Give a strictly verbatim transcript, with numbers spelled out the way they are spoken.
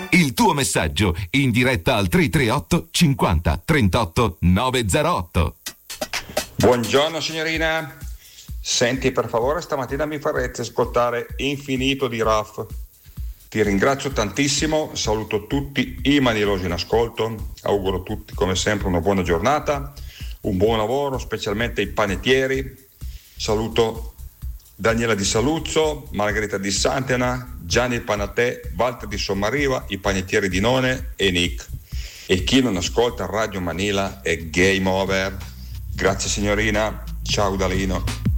Il tuo messaggio in diretta al tre tre otto cinquanta trentotto novecentotto. Buongiorno signorina. Senti, per favore, stamattina mi farete ascoltare Infinito di Raf. Ti ringrazio tantissimo, saluto tutti i manilosi in ascolto, auguro a tutti come sempre una buona giornata, un buon lavoro, specialmente i panettieri. Saluto Daniela di Saluzzo, Margherita di Santena, Gianni Panatè, Walter di Sommariva, i panettieri di None e Nick. E chi non ascolta Radio Manila è game over. Grazie signorina, ciao Dalino.